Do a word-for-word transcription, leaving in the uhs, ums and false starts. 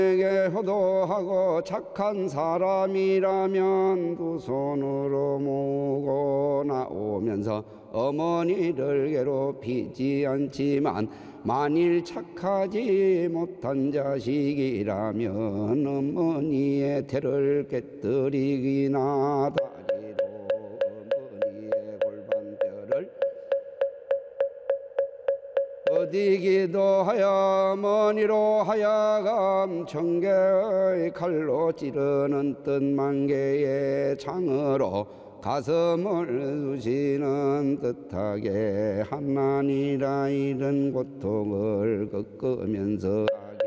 내게 효도하고 착한 사람이라면 두 손으로 모으고 나오면서 어머니를 괴롭히지 않지만 만일 착하지 못한 자식이라면 어머니의 태를 깨뜨리기나 다리로 어머니의 골반뼈를 어디기도 하여 어머니로 하여금 청개의 칼로 찌르는 뜻만 개의 창으로 가슴을 쑤시는 듯하게 하나니라 이런 고통을 겪으면서